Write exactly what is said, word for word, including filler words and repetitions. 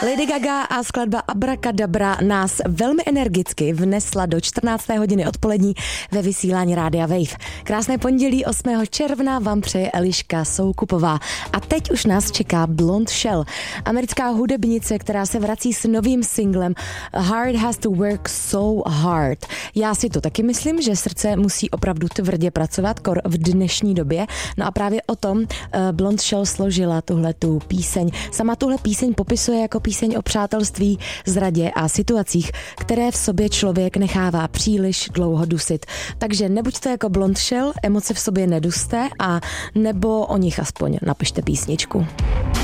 Lady Gaga a skladba Abracadabra nás velmi energicky vnesla do čtrnácté hodiny odpolední ve vysílání Rádia Wave. Krásné pondělí osmého června vám přeje Eliška Soukupová. A teď už nás čeká Blonde Shell, americká hudebnice, která se vrací s novým singlem Heart Has to Work So Hard. Já si to taky myslím, že srdce musí opravdu tvrdě pracovat, kor v dnešní době. No a právě o tom uh, Blonde Shell složila tuhletu píseň. Sama tuhle píseň popisuje jako píseň o přátelství, zradě a situacích, které v sobě člověk nechává příliš dlouho dusit. Takže nebuďte jako Blonde Shell, emoce v sobě neduste a nebo o nich aspoň napište písničku.